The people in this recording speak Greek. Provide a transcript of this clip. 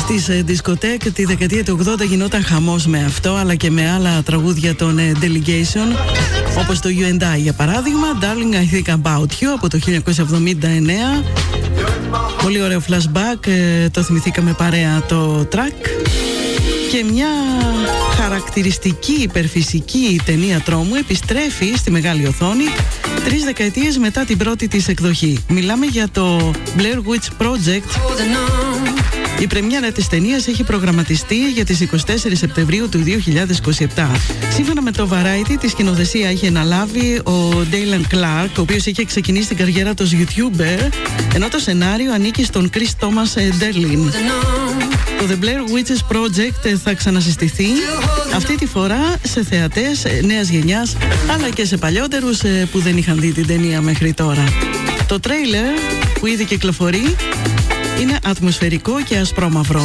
Στις δισκοτέκ τη δεκαετία του 80 γινόταν χαμός με αυτό, αλλά και με άλλα τραγούδια των Delegation, όπως το You and I για παράδειγμα, Darling I Think About You από το 1979. Πολύ ωραίο flashback, το θυμηθήκαμε παρέα το track. Και μια χαρακτηριστική υπερφυσική ταινία τρόμου επιστρέφει στη μεγάλη οθόνη 3 δεκαετίες μετά την πρώτη της εκδοχή. Μιλάμε για το Blair Witch Project. Η πρεμιέρα της ταινίας έχει προγραμματιστεί για τις 24 Σεπτεμβρίου του 2027. Σύμφωνα με το Variety, τη σκηνοθεσία είχε αναλάβει ο Dylan Clark, ο οποίος είχε ξεκινήσει την καριέρα του ως YouTuber, ενώ το σενάριο ανήκει στον Chris Thomas Derlin. Το The Blair Witches Project θα ξανασυστηθεί, αυτή τη φορά σε θεατές νέας γενιάς, αλλά και σε παλιότερους που δεν είχαν δει την ταινία μέχρι τώρα. Το τρέιλερ που ήδη κυκλοφορεί είναι ατμοσφαιρικό και ασπρόμαυρο.